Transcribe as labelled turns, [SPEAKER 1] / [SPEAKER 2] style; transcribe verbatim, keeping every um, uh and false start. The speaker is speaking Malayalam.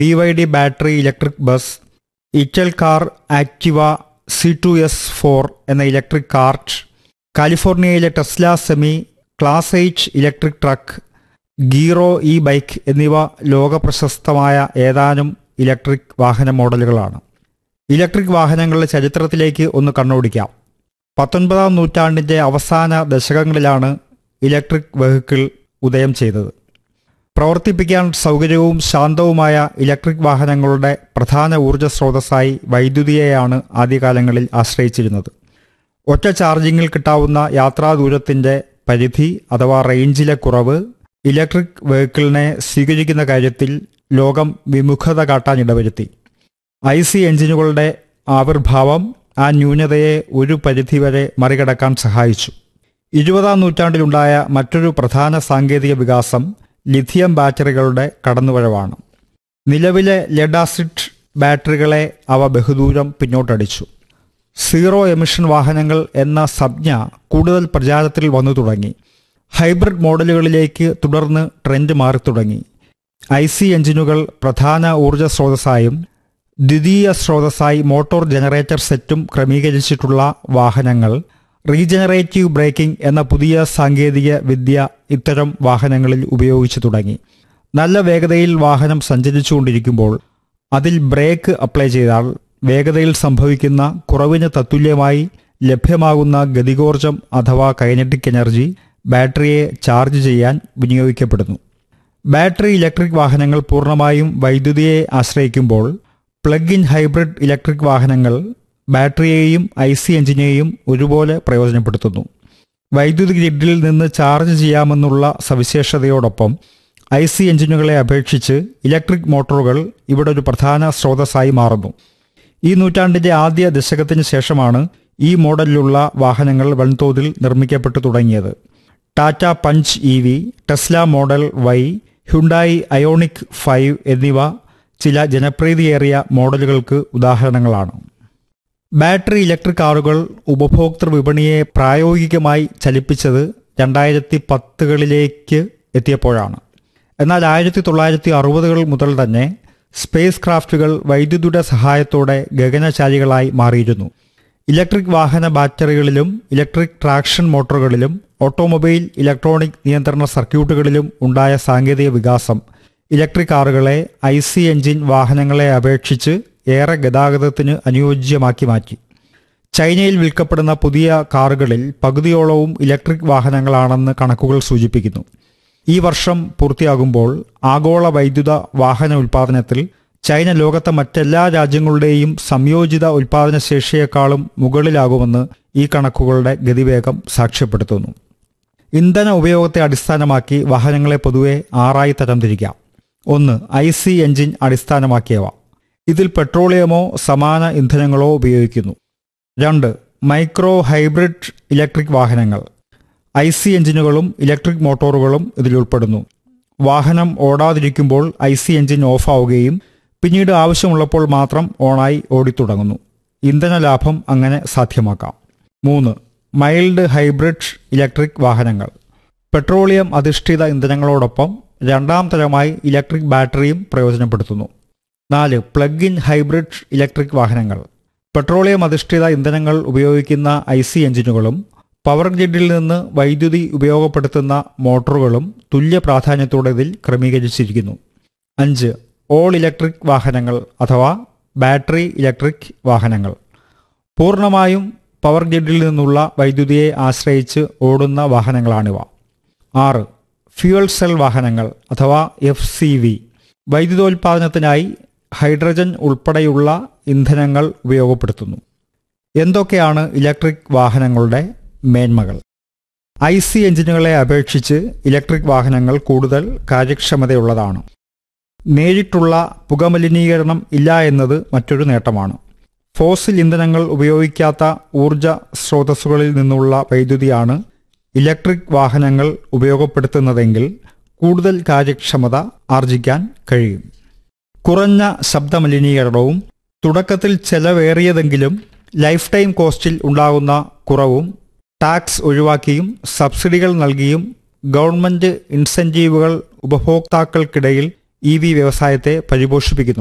[SPEAKER 1] B Y D battery electric bus, ഇറ്റൽ car Activa C to S four എന്ന ഇലക്ട്രിക് കാർട്ട്, കാലിഫോർണിയയിലെ Tesla semi, class eight electric truck, ഗീറോ E bike എന്നിവ ലോകപ്രശസ്തമായ ഏതാനും ഇലക്ട്രിക് വാഹന മോഡലുകളാണ്. ഇലക്ട്രിക് വാഹനങ്ങളുടെ ചരിത്രത്തിലേക്ക് ഒന്ന് കണ്ണോടിക്കാം. പത്തൊൻപതാം നൂറ്റാണ്ടിൻ്റെ അവസാന ദശകങ്ങളിലാണ് ഇലക്ട്രിക് വെഹിക്കിൾ ഉദയം ചെയ്തത്. പ്രവർത്തിപ്പിക്കാൻ സൗകര്യവും ശാന്തവുമായ ഇലക്ട്രിക് വാഹനങ്ങളുടെ പ്രധാന ഊർജ്ജ സ്രോതസ്സായി വൈദ്യുതിയെയാണ് ആദ്യകാലങ്ങളിൽ ആശ്രയിച്ചിരുന്നത്. ഒറ്റ ചാർജിങ്ങിൽ കിട്ടാവുന്ന യാത്രാദൂരത്തിൻ്റെ പരിധി അഥവാ റേഞ്ചിലെ കുറവ് ഇലക്ട്രിക് വെഹിക്കിളിനെ സ്വീകരിക്കുന്ന കാര്യത്തിൽ ലോകം വിമുഖത കാട്ടാൻ ഇടവരുത്തി. ഐ സി എഞ്ചിനുകളുടെ ആവിർഭാവം ആ ന്യൂനതയെ ഒരു പരിധിവരെ മറികടക്കാൻ സഹായിച്ചു. ഇരുപതാം നൂറ്റാണ്ടിലുണ്ടായ മറ്റൊരു പ്രധാന സാങ്കേതിക വികാസം ലിഥിയം ബാറ്ററികളുടെ കടന്നുവരവാണ്. നിലവിലെ ലെഡ് ആസിഡ് ബാറ്ററികളെ അവ ബഹുദൂരം പിന്നോട്ടടിച്ചു. സീറോ എമിഷൻ വാഹനങ്ങൾ എന്ന സംജ്ഞ കൂടുതൽ പ്രചാരത്തിൽ വന്നു തുടങ്ങി. ഹൈബ്രിഡ് മോഡലുകളിലേക്ക് തുടർന്ന് ട്രെൻഡ് മാറിത്തുടങ്ങി. ഐ സി എഞ്ചിനുകൾ പ്രധാന ഊർജ്ജ സ്രോതസ്സായും ദ്വിതീയ സ്രോതസ്സായി മോട്ടോർ ജനറേറ്റർ സെറ്റും ക്രമീകരിച്ചിട്ടുള്ള വാഹനങ്ങൾ, റീജനറേറ്റീവ് ബ്രേക്കിംഗ് എന്ന പുതിയ സാങ്കേതിക വിദ്യ ഇത്തരം വാഹനങ്ങളിൽ ഉപയോഗിച്ചു തുടങ്ങി. നല്ല വേഗതയിൽ വാഹനം സഞ്ചരിച്ചുകൊണ്ടിരിക്കുമ്പോൾ അതിൽ ബ്രേക്ക് അപ്ലൈ ചെയ്താൽ വേഗതയിൽ സംഭവിക്കുന്ന കുറവിന് തത്തുല്യമായി ലഭ്യമാകുന്ന ഗതികോർജം അഥവാ കൈനറ്റിക് എനർജി ബാറ്ററിയെ ചാർജ് ചെയ്യാൻ വിനിയോഗിക്കപ്പെടുന്നു. ബാറ്ററി ഇലക്ട്രിക് വാഹനങ്ങൾ പൂർണ്ണമായും വൈദ്യുതിയെ ആശ്രയിക്കുമ്പോൾ പ്ലഗ് ഇൻ ഹൈബ്രിഡ് ഇലക്ട്രിക് വാഹനങ്ങൾ ബാറ്ററിയെയും ഐ സി എഞ്ചിനെയും ഒരുപോലെ പ്രയോജനപ്പെടുത്തുന്നു. വൈദ്യുതി ഗ്രിഡിൽ നിന്ന് ചാർജ് ചെയ്യാമെന്നുള്ള സവിശേഷതയോടൊപ്പം ഐ സി എഞ്ചിനുകളെ അപേക്ഷിച്ച് ഇലക്ട്രിക് മോട്ടോറുകൾ ഇവിടെ ഒരു പ്രധാന സ്രോതസ്സായി മാറുന്നു. ഈ നൂറ്റാണ്ടിൻ്റെ ആദ്യ ദശകത്തിന് ശേഷമാണ് ഈ മോഡലിലുള്ള വാഹനങ്ങൾ വൻതോതിൽ നിർമ്മിക്കപ്പെട്ടു തുടങ്ങിയത്. Tata punch E V, Tesla model Y, Hyundai ionic five എന്നിവ ചില ജനപ്രീതിയേറിയ മോഡലുകൾക്ക് ഉദാഹരണങ്ങളാണ്. ബാറ്ററി ഇലക്ട്രിക് കാറുകൾ ഉപഭോക്തൃ വിപണിയെ പ്രായോഗികമായി ചലിപ്പിച്ചത് രണ്ടായിരത്തി പത്തുകളിലേക്ക് എത്തിയപ്പോഴാണ്. എന്നാൽ ആയിരത്തി തൊള്ളായിരത്തി അറുപതുകൾ മുതൽ തന്നെ സ്പേസ് ക്രാഫ്റ്റുകൾ വൈദ്യുതിയുടെ സഹായത്തോടെ ഗഗനചാരികളായി മാറിയിരുന്നു. ഇലക്ട്രിക് വാഹന ബാറ്ററികളിലും ഇലക്ട്രിക് ട്രാക്ഷൻ മോട്ടോറുകളിലും ഓട്ടോമൊബൈൽ ഇലക്ട്രോണിക് നിയന്ത്രണ സർക്യൂട്ടുകളിലും ഉണ്ടായ സാങ്കേതിക വികാസം ഇലക്ട്രിക് കാറുകളെ ഐ സി എഞ്ചിൻ വാഹനങ്ങളെ അപേക്ഷിച്ച് ഏറെ ഗതാഗതത്തിന് അനുയോജ്യമാക്കി മാറ്റി. ചൈനയിൽ വിൽക്കപ്പെടുന്ന പുതിയ കാറുകളിൽ പകുതിയോളവും ഇലക്ട്രിക് വാഹനങ്ങളാണെന്ന് കണക്കുകൾ സൂചിപ്പിക്കുന്നു. ഈ വർഷം പൂർത്തിയാകുമ്പോൾ ആഗോള വൈദ്യുത വാഹന ഉൽപ്പാദനത്തിൽ ചൈന ലോകത്തെ മറ്റെല്ലാ രാജ്യങ്ങളുടെയും സംയോജിത ഉൽപ്പാദനശേഷിയേക്കാളും മുകളിലാകുമെന്ന് ഈ കണക്കുകളുടെ ഗതിവേഗം സാക്ഷ്യപ്പെടുത്തുന്നു. ഇന്ധന ഉപയോഗത്തെ അടിസ്ഥാനമാക്കി വാഹനങ്ങളെ പൊതുവെ ആറായി തരംതിരിക്കാം. ഒന്ന്, ഐ സി എഞ്ചിൻ അടിസ്ഥാനമാക്കിയവ. ഇതിൽ പെട്രോളിയമോ സമാന ഇന്ധനങ്ങളോ ഉപയോഗിക്കുന്നു. രണ്ട്, മൈക്രോ ഹൈബ്രിഡ് ഇലക്ട്രിക് വാഹനങ്ങൾ. I C എഞ്ചിനുകളും electric മോട്ടോറുകളും ഇതിലുൾപ്പെടുന്നു. വാഹനം ഓടാതിരിക്കുമ്പോൾ ഐ സി എഞ്ചിൻ ഓഫാവുകയും പിന്നീട് ആവശ്യമുള്ളപ്പോൾ മാത്രം ഓണായി ഓടിത്തുടങ്ങുന്നു. ഇന്ധന ലാഭം അങ്ങനെ സാധ്യമാക്കാം. മൂന്ന്, മൈൽഡ് ഹൈബ്രിഡ് ഇലക്ട്രിക് വാഹനങ്ങൾ. പെട്രോളിയം അധിഷ്ഠിത ഇന്ധനങ്ങളോടൊപ്പം രണ്ടാം തരമായി ഇലക്ട്രിക് ബാറ്ററിയും പ്രയോജനപ്പെടുത്തുന്നു. നാല്, പ്ലഗ് ഇൻ ഹൈബ്രിഡ് ഇലക്ട്രിക് വാഹനങ്ങൾ. പെട്രോളിയം അധിഷ്ഠിത ഇന്ധനങ്ങൾ ഉപയോഗിക്കുന്ന ഐ സി എഞ്ചിനുകളും പവർ ഗ്രിഡിൽ നിന്ന് വൈദ്യുതി ഉപയോഗപ്പെടുത്തുന്ന മോട്ടോറുകളും തുല്യ പ്രാധാന്യത്തോടെ ഇതിൽ ക്രമീകരിച്ചിരിക്കുന്നു. അഞ്ച്, ഓൾ ഇലക്ട്രിക് വാഹനങ്ങൾ അഥവാ ബാറ്ററി ഇലക്ട്രിക് വാഹനങ്ങൾ. പൂർണ്ണമായും പവർ ഗ്രിഡിൽ നിന്നുള്ള വൈദ്യുതിയെ ആശ്രയിച്ച് ഓടുന്ന വാഹനങ്ങളാണിവ. ആറ്, ഫ്യൂവൽ സെൽ വാഹനങ്ങൾ അഥവാ എഫ് സി വി. വൈദ്യുതോൽപാദനത്തിനായി ഹൈഡ്രജൻ ഉൾപ്പെടെയുള്ള ഇന്ധനങ്ങൾ ഉപയോഗപ്പെടുത്തുന്നു. എന്തൊക്കെയാണ് ഇലക്ട്രിക് വാഹനങ്ങളുടെ മേന്മകൾ? ഐ സി എഞ്ചിനുകളെ അപേക്ഷിച്ച് ഇലക്ട്രിക് വാഹനങ്ങൾ കൂടുതൽ കാര്യക്ഷമതയുള്ളതാണ്. നേരിട്ടുള്ള പുകമലിനീകരണം ഇല്ല എന്നത് മറ്റൊരു നേട്ടമാണ്. ഫോസിൽ ഇന്ധനങ്ങൾ ഉപയോഗിക്കാത്ത ഊർജ സ്രോതസ്സുകളിൽ നിന്നുള്ള വൈദ്യുതിയാണ് ഇലക്ട്രിക് വാഹനങ്ങൾ ഉപയോഗപ്പെടുത്തുന്നതെങ്കിൽ കൂടുതൽ കാര്യക്ഷമത ആർജിക്കാൻ കഴിയും. കുറഞ്ഞ ശബ്ദമലിനീകരണവും തുടക്കത്തിൽ ചെലവേറിയതെങ്കിലും ലൈഫ് ടൈം കോസ്റ്റിൽ ഉണ്ടാകുന്ന കുറവും ടാക്സ് ഒഴിവാക്കിയും സബ്സിഡികൾ നൽകിയും ഗവൺമെൻറ് ഇൻസെൻറ്റീവുകൾ ഉപഭോക്താക്കൾക്കിടയിൽ ഇ വി വ്യവസായത്തെ പരിപോഷിപ്പിക്കുന്നു.